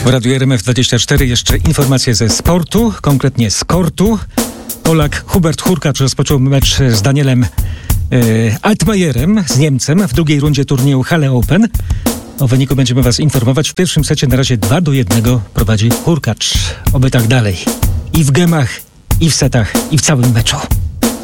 W Radiu RMF24 jeszcze informacje ze sportu, konkretnie z kortu. Polak Hubert Hurkacz rozpoczął mecz z Danielem Altmajerem, z Niemcem w drugiej rundzie turnieju Halle Open. O wyniku będziemy Was informować. W pierwszym secie na razie 2-1 prowadzi Hurkacz. Oby tak dalej. I w gemach, i w setach, i w całym meczu.